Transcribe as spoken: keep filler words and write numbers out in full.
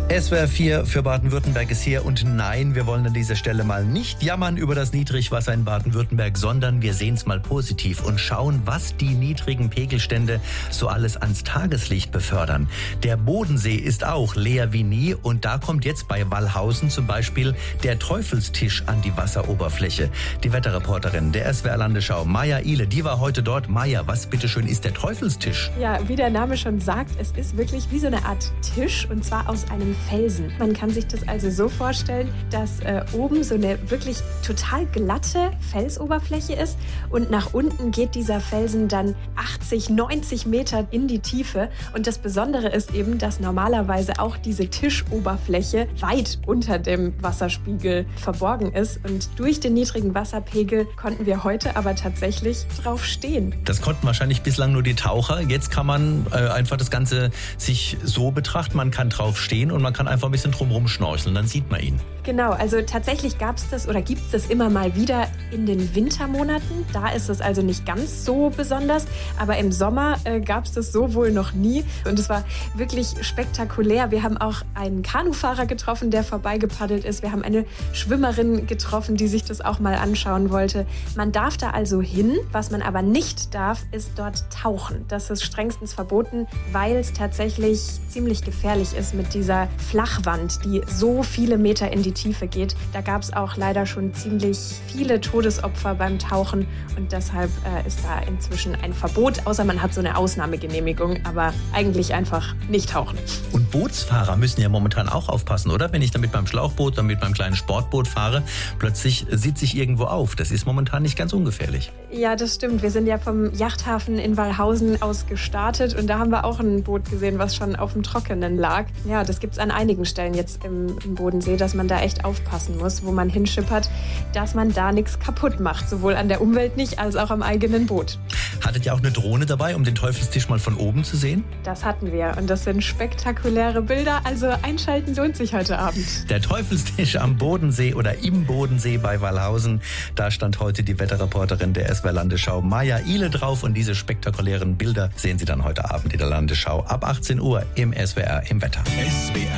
S W R vier für Baden-Württemberg ist hier und nein, wir wollen an dieser Stelle mal nicht jammern über das Niedrigwasser in Baden-Württemberg, sondern wir sehen es mal positiv und schauen, was die niedrigen Pegelstände so alles ans Tageslicht befördern. Der Bodensee ist auch leer wie nie und da kommt jetzt bei Wallhausen zum Beispiel der Teufelstisch an die Wasseroberfläche. Die Wetterreporterin der S W R Landesschau, Maja Ihle, die war heute dort. Maja, was bitteschön ist der Teufelstisch? Ja, wie der Name schon sagt, es ist wirklich wie so eine Art Tisch und zwar aus einem Felsen. Man kann sich das also so vorstellen, dass äh, oben so eine wirklich total glatte Felsoberfläche ist und nach unten geht dieser Felsen dann achtzig, neunzig Meter in die Tiefe. Und das Besondere ist eben, dass normalerweise auch diese Tischoberfläche weit unter dem Wasserspiegel verborgen ist. Und durch den niedrigen Wasserpegel konnten wir heute aber tatsächlich drauf stehen. Das konnten wahrscheinlich bislang nur die Taucher. Jetzt kann man äh, einfach das Ganze sich so betrachten. Man kann drauf stehen und man kann einfach ein bisschen drumherum schnorcheln, dann sieht man ihn. Genau, also tatsächlich gab es das oder gibt es das immer mal wieder in den Wintermonaten. Da ist es also nicht ganz so besonders, aber im Sommer äh, gab es das so wohl noch nie und es war wirklich spektakulär. Wir haben auch einen Kanufahrer getroffen, der vorbeigepaddelt ist. Wir haben eine Schwimmerin getroffen, die sich das auch mal anschauen wollte. Man darf da also hin, was man aber nicht darf, ist dort tauchen. Das ist strengstens verboten, weil es tatsächlich ziemlich gefährlich ist mit dieser Flachwand, die so viele Meter in die Tiefe geht. Da gab es auch leider schon ziemlich viele Todesopfer beim Tauchen und deshalb äh, ist da inzwischen ein Verbot, außer man hat so eine Ausnahmegenehmigung, aber eigentlich einfach nicht tauchen. Und Bootsfahrer müssen ja momentan auch aufpassen, oder? Wenn ich dann mit meinem Schlauchboot, dann mit meinem kleinen Sportboot fahre, plötzlich sitze ich irgendwo auf. Das ist momentan nicht ganz ungefährlich. Ja, das stimmt. Wir sind ja vom Yachthafen in Wallhausen aus gestartet und da haben wir auch ein Boot gesehen, was schon auf dem Trockenen lag. Ja, das gibt es an einigen Stellen jetzt im, im Bodensee, dass man da echt aufpassen muss, wo man hinschippert, dass man da nichts kaputt macht. Sowohl an der Umwelt nicht, als auch am eigenen Boot. Hattet ihr auch eine Drohne dabei, um den Teufelstisch mal von oben zu sehen? Das hatten wir und das sind spektakuläre Bilder, also einschalten lohnt sich heute Abend. Der Teufelstisch am Bodensee oder im Bodensee bei Wallhausen, da stand heute die Wetterreporterin der S W R Landesschau Maja Ihle drauf und diese spektakulären Bilder sehen Sie dann heute Abend in der Landesschau ab achtzehn Uhr im S W R im Wetter. S W R